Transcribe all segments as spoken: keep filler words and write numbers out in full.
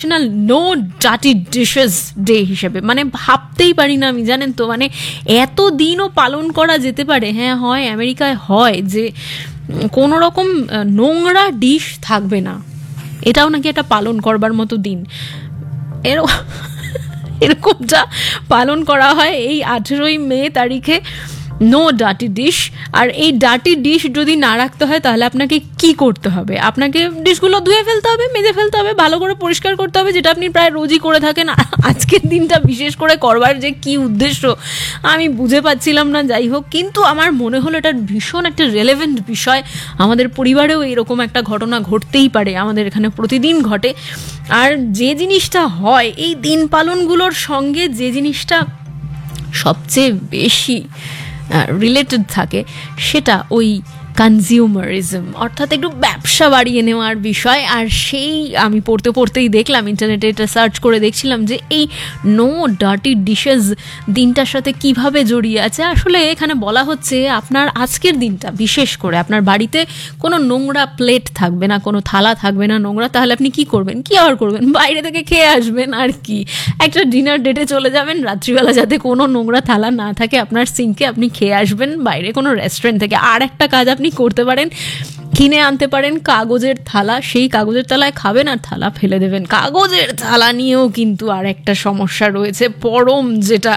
National no dirty dishes day হিসেবে। মানে ভাবতেই পারি না আমি, জানেন তো, মানে এত দিনও পালন করা যেতে পারে। হ্যাঁ হয়, আমেরিকায় হয় যে কোনো রকম নোংরা ডিশ থাকবে না, এটাও নাকি একটা পালন করবার মতো দিন। এরকম এরকমটা পালন করা হয় এই আঠেরোই মে তারিখে, নো ডার্টি ডিশ। আর এই ডার্টি ডিশ যদি না রাখতে হয় তাহলে আপনাকে কি করতে হবে? আপনাকে ডিশগুলো ধুয়ে ফেলতে হবে, মেজে ফেলতে হবে, ভালো করে পরিষ্কার করতে হবে, যেটা আপনি প্রায় রোজই করে থাকেন। আজকের দিনটা বিশেষ করে করবার যে কি উদ্দেশ্য আমি বুঝে পাচ্ছিলাম না। যাই হোক, কিন্তু আমার মনে হলো এটা ভীষণ একটা রেলেভেন্ট বিষয়। আমাদের পরিবারেও এরকম একটা ঘটনা ঘটতেই পারে, আমাদের এখানে প্রতিদিন ঘটে। আর যে জিনিসটা হয় এই দিন পালনগুলোর সঙ্গে, যে জিনিসটা সবচেয়ে বেশি রিলেটেড থাকে, সেটা ওই কনজিউমারিজম, অর্থাৎ একটু ব্যবসা বাড়িয়ে নেওয়ার বিষয়। আর সেই আমি পড়তে পড়তেই দেখলাম, ইন্টারনেটে এটা সার্চ করে দেখছিলাম যে এই নো ডার্টি ডিশেস দিনটার সাথে কিভাবে জড়িয়ে আছে। আসলে এখানে বলা হচ্ছে আপনার আজকের দিনটা বিশেষ করে আপনার বাড়িতে কোনো নোংরা প্লেট থাকবে না, কোনো থালা থাকবে না নোংরা। তাহলে আপনি কি করবেন? কি আর করবেন? বাইরে থেকে খেয়ে আসবেন। আর কি, একটা ডিনার ডেটে চলে যাবেন রাত্রিবেলা, যাতে কোনো নোংরা থালা না থাকে আপনার সিঙ্কে, আপনি খেয়ে আসবেন বাইরে কোনো রেস্টুরেন্ট থেকে। আর একটা কাজ আপনি করতে পারেন, কিনে আনতে পারেন কাগজের থালা, সেই কাগজের থালায় খাবেন আর থালা ফেলে দেবেন। কাগজের থালা নিয়েও কিন্তু আর একটা সমস্যা রয়েছে পরম, যেটা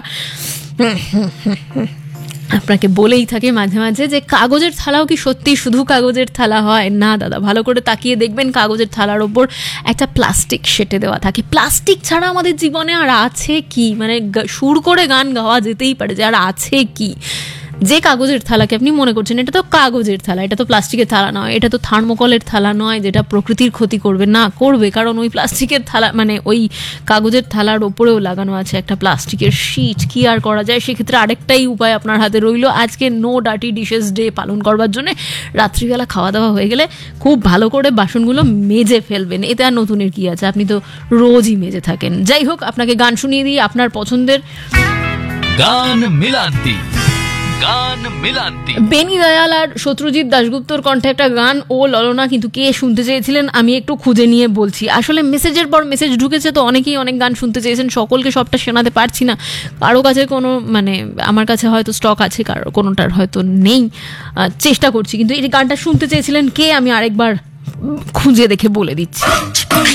আপনাকে বলেই থাকে মাঝে মাঝে, যে কাগজের থালাও কি সত্যি শুধু কাগজের থালা হয়? না দাদা, ভালো করে তাকিয়ে দেখবেন কাগজের থালার ওপর একটা প্লাস্টিক সেটে দেওয়া থাকে। প্লাস্টিক ছাড়া আমাদের জীবনে আর আছে কি? মানে সুর করে গান গাওয়া যেতেই পারে যে আর আছে কি। যে কাগজের থালাকে আপনি মনে করছেন এটা তো কাগজের থালা, এটা তো প্লাস্টিকের থালা নয়, এটা তো থার্মোকলের থালা নয় যেটা প্রকৃতির ক্ষতি করবে না, করবে, কারণ ওই প্লাস্টিকের থালা মানে ওই কাগজের থালার ওপরেও লাগানো আছে একটা প্লাস্টিকের শিট। কি আর করা যায়? সেক্ষেত্রে আরেকটাই উপায় আপনার হাতে রইল, আজকে নো ডার্টি ডিশেস ডে পালন করবার জন্য রাত্রিবেলা খাওয়া দাওয়া হয়ে গেলে খুব ভালো করে বাসনগুলো মেজে ফেলবেন। এতে আর নতুনের কি আছে, আপনি তো রোজই মেজে থাকেন। যাই হোক, আপনাকে গান শুনিয়ে দিই আপনার পছন্দের গান মিলান্তি। গান মিলান্তি বেনি দয়াল আর সত্যজিৎ দাশগুপ্তর কণ্ঠে একটা গান, ও ললনা। কিন্তু কে শুনতে চেয়েছিলেন আমি একটু খুঁজে নিয়ে বলছি। আসলে মেসেজের পর মেসেজ ঢুকেছে, তো অনেকেই অনেক গান শুনতে চেয়েছেন, সকলকে সবটা শোনাতে পারছি না। কারো কাছে কোনো মানে আমার কাছে হয়তো স্টক আছে, কারো কোনোটার হয়তো নেই, চেষ্টা করছি। কিন্তু এই গানটা শুনতে চেয়েছিলেন কে আমি আরেকবার খুঁজে দেখে বলে দিচ্ছি।